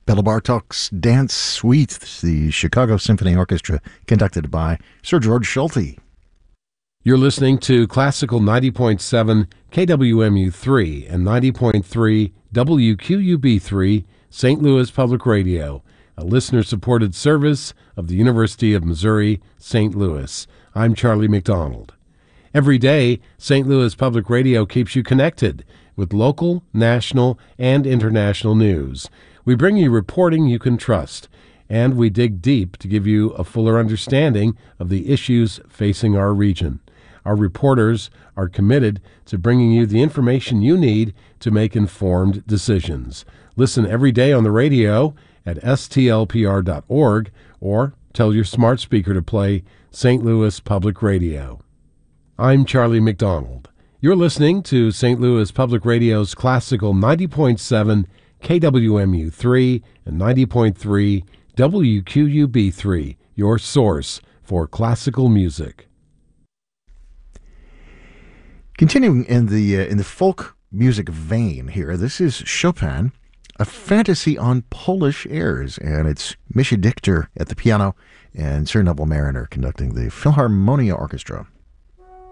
Bela Bartok's Dance Suite, the Chicago Symphony Orchestra, conducted by Sir George Schulte. You're listening to Classical 90.7 KWMU3 and 90.3 WQUB3, St. Louis Public Radio, a listener-supported service of the University of Missouri, St. Louis. I'm Charlie McDonald. Every day, St. Louis Public Radio keeps you connected with local, national, and international news. We bring you reporting you can trust, and we dig deep to give you a fuller understanding of the issues facing our region. Our reporters are committed to bringing you the information you need to make informed decisions. Listen every day on the radio at stlpr.org or tell your smart speaker to play St. Louis Public Radio. I'm Charlie McDonald. You're listening to St. Louis Public Radio's Classical 90.7 KWMU3 and 90.3 WQUB3, your source for classical music. Continuing in the folk music vein here, this is Chopin, a fantasy on Polish airs, and it's Mischa Dichter at the piano and Sir Neville Marriner conducting the Philharmonia Orchestra.